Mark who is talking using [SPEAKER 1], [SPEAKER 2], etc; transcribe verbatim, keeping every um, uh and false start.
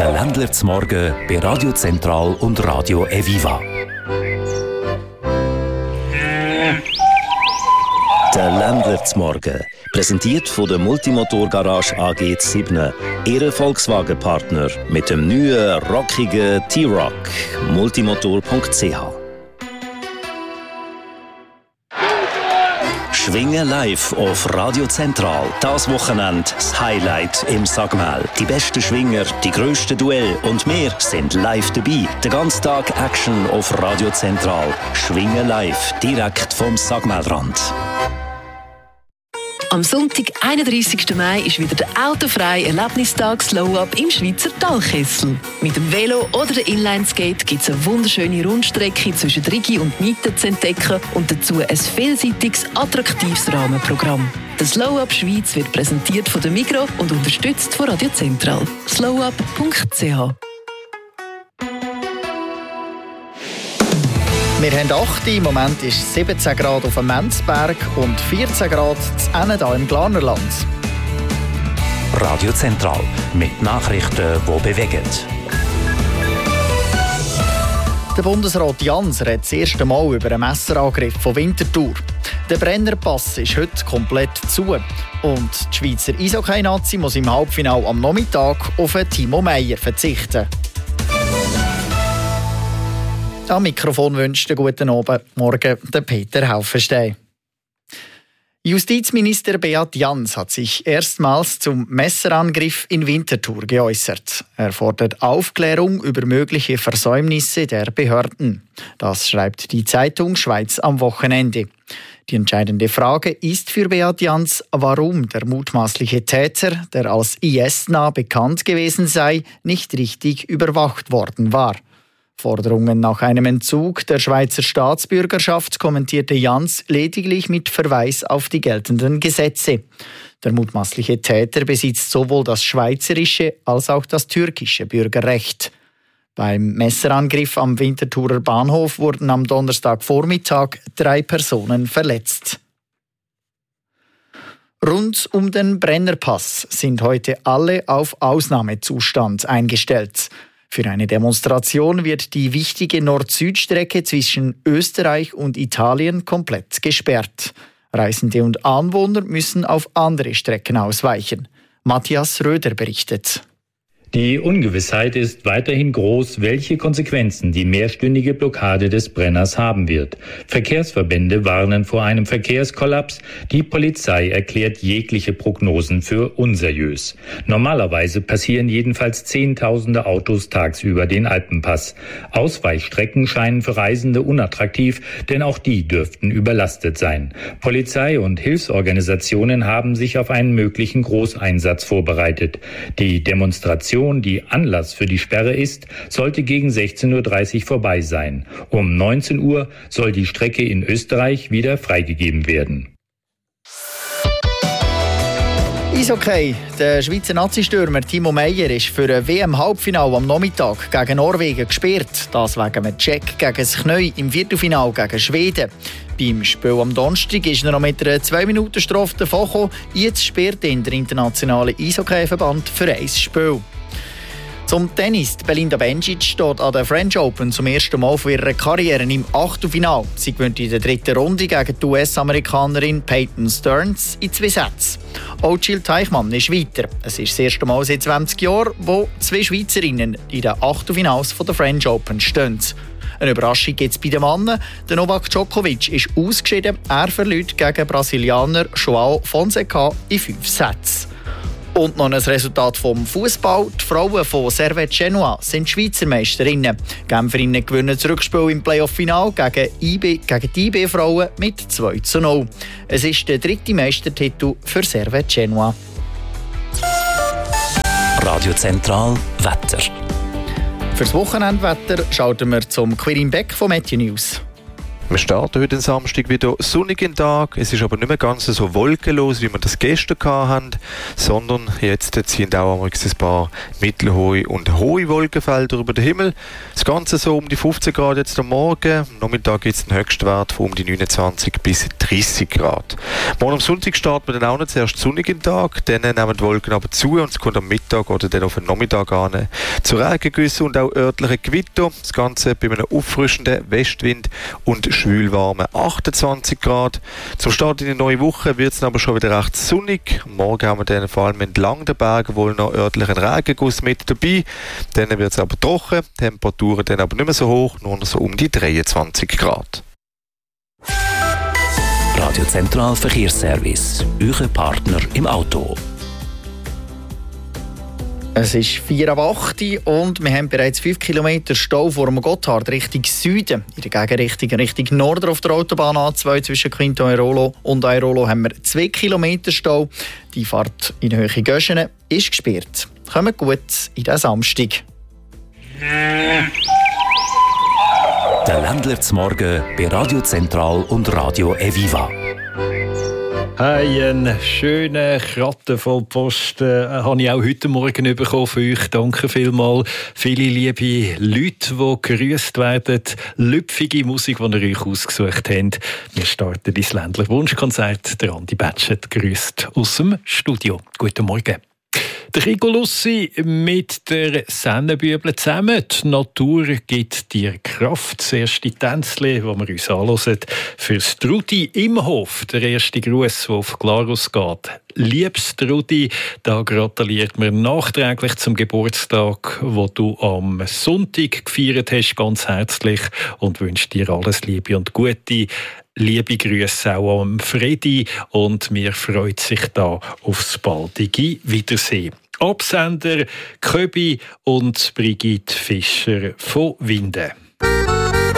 [SPEAKER 1] Der Ländler zum Morgen bei Radio Zentral und Radio Eviva. Der Ländler zum Morgen, präsentiert von der Multimotor Garage A G sieben, Ihre Volkswagen-Partner mit dem neuen, rockigen T-Roc. multimotor punkt c h. Schwingen live auf Radio Zentral. Das Wochenende das Highlight im Sagmel. Die besten Schwinger, die grössten Duelle und wir sind live dabei. Den ganzen Tag Action auf Radio Zentral. Schwingen live, direkt vom Sagmelrand.
[SPEAKER 2] Am Sonntag, einunddreissigsten Mai, ist wieder der autofreie Erlebnistag Slow-Up im Schweizer Talkessel. Mit dem Velo oder der Inlineskate gibt es eine wunderschöne Rundstrecke zwischen Rigi und Nieten zu entdecken und dazu ein vielseitiges, attraktives Rahmenprogramm. Der Slow-Up Schweiz wird präsentiert von der Migros und unterstützt von Radio Zentral. slowup punkt c h.
[SPEAKER 3] Wir haben acht, im Moment ist es siebzehn Grad auf dem Menzberg und vierzehn Grad zu Ende hier im Glarnerland.
[SPEAKER 1] Radio Zentral mit Nachrichten, die bewegen.
[SPEAKER 3] Der Bundesrat Jans redet das erste Mal über einen Messerangriff von Winterthur. Der Brennerpass ist heute komplett zu. Und die Schweizer Eishockey-Nazi muss im Halbfinale am Nachmittag auf Timo Meyer verzichten. Am Mikrofon wünscht einen guten Abend, morgen der Peter Haufenstein. Justizminister Beat Jans hat sich erstmals zum Messerangriff in Winterthur geäußert. Er fordert Aufklärung über mögliche Versäumnisse der Behörden. Das schreibt die Zeitung Schweiz am Wochenende. Die entscheidende Frage ist für Beat Jans, warum der mutmaßliche Täter, der als I S-nah bekannt gewesen sei, nicht richtig überwacht worden war. Forderungen nach einem Entzug der Schweizer Staatsbürgerschaft kommentierte Jans lediglich mit Verweis auf die geltenden Gesetze. Der mutmaßliche Täter besitzt sowohl das schweizerische als auch das türkische Bürgerrecht. Beim Messerangriff am Winterthurer Bahnhof wurden am Donnerstagvormittag drei Personen verletzt. Rund um den Brennerpass sind heute alle auf Ausnahmezustand eingestellt. Für eine Demonstration wird die wichtige Nord-Süd-Strecke zwischen Österreich und Italien komplett gesperrt. Reisende und Anwohner müssen auf andere Strecken ausweichen. Matthias Röder berichtet.
[SPEAKER 4] Die Ungewissheit ist weiterhin groß, welche Konsequenzen die mehrstündige Blockade des Brenners haben wird. Verkehrsverbände warnen vor einem Verkehrskollaps. Die Polizei erklärt jegliche Prognosen für unseriös. Normalerweise passieren jedenfalls Zehntausende Autos tagsüber den Alpenpass. Ausweichstrecken scheinen für Reisende unattraktiv, denn auch die dürften überlastet sein. Polizei und Hilfsorganisationen haben sich auf einen möglichen Großeinsatz vorbereitet. Die Demonstration, die Anlass für die Sperre ist, sollte gegen sechzehn Uhr dreißig vorbei sein. Um neunzehn Uhr soll die Strecke in Österreich wieder freigegeben werden.
[SPEAKER 3] Eishockey. Der Schweizer Nazi-Stürmer Timo Meyer ist für ein W M-Halbfinale am Nachmittag gegen Norwegen gesperrt. Das wegen einem Check gegen das Knie im Viertelfinale gegen Schweden. Beim Spiel am Donnerstag ist er noch mit einer zwei Minuten Strafe davongekommen. Jetzt sperrt ihn der internationale Eishockey-Verband für ein Spiel. Zum Tennis. Belinda Bencic steht an der French Open zum ersten Mal von ihrer Karriere im Achtelfinale. Sie gewinnt in der dritten Runde gegen die U S-Amerikanerin Peyton Stearns in zwei Sätzen. Auch Jill Teichmann ist weiter. Es ist das erste Mal seit zwanzig Jahren, wo zwei Schweizerinnen in den Achtelfinals der French Open stehen. Eine Überraschung gibt es bei den Männern. Der Novak Djokovic ist ausgeschieden. Er verliert gegen Brasilianer João Fonseca in fünf Sätzen. Und noch ein Resultat vom Fußball. Die Frauen von Servette Genua sind Schweizer Meisterinnen. Die Genferinnen gewinnen das Rückspiel im Playoff-Final gegen, I B, gegen die I B-Frauen mit zwei zu null. Es ist der dritte Meistertitel für Servette Genua.
[SPEAKER 1] Radio Zentral Wetter.
[SPEAKER 3] Für das Wochenendwetter schalten wir zum Quirin Beck von Meteo News.
[SPEAKER 5] Wir starten heute Samstag wieder sonnigen Tag. Es ist aber nicht mehr ganz so wolkenlos, wie wir das gestern hatten, sondern jetzt ziehen auch ein paar mittelhohe und hohe Wolkenfelder über den Himmel. Das Ganze so um die fünfzehn Grad jetzt am Morgen. Am Nachmittag gibt es einen Höchstwert von um die neunundzwanzig bis dreißig Grad. Morgen am Sonntag starten wir dann auch noch zuerst sonnigen Tag. Dann nehmen die Wolken aber zu und es kommt am Mittag oder dann auf den Nachmittag an zu Regengüssen und auch örtlichen Gewitter. Das Ganze bei einem auffrischenden Westwind und schwülwarme achtundzwanzig Grad. Zum Start in die neue Woche wird es aber schon wieder recht sonnig. Morgen haben wir dann vor allem entlang der Berge wohl noch örtlichen Regenguss mit dabei. Dann wird es aber trocken, Temperaturen dann aber nicht mehr so hoch, nur noch so um die dreiundzwanzig Grad.
[SPEAKER 1] Radio Zentral Verkehrsservice, Ihr Partner im Auto.
[SPEAKER 3] Es ist vier ab acht und wir haben bereits fünf Kilometer Stau vor dem Gotthard Richtung Süden. In der Gegenrichtung Richtung Norden auf der Autobahn A zwei zwischen Quinto Airolo und Airolo haben wir zwei Kilometer Stau. Die Fahrt in Höhe Göschene ist gesperrt. Kommt gut in den Samstag.
[SPEAKER 1] Der Ländler zum Morgen bei Radio Zentral und Radio Eviva.
[SPEAKER 6] Hey, einen schönen Kratten voll Post äh, habe ich auch heute Morgen bekommen von euch. Danke vielmals. Viele liebe Leute, die gerüßt werden. Lüpfige Musik, die ihr euch ausgesucht habt. Wir starten ins Ländler Wunschkonzert. Der Andi Batschet grüßt aus dem Studio. Guten Morgen. Der Rico Lussi mit der Sennenbüble zusammen. Die Natur gibt dir Kraft. Das erste Tänzchen, das wir uns anhören, für Trudi im Hof. Der erste Gruß, der auf Glarus geht. Liebes Trudi, da gratuliert mir nachträglich zum Geburtstag, wo du am Sonntag gefeiert hast, ganz herzlich und wünsche dir alles Liebe und Gute. Liebe Grüße auch an Freddy und mir freut sich da aufs baldige Wiedersehen. Absender Köbi und Brigitte Fischer von Winden.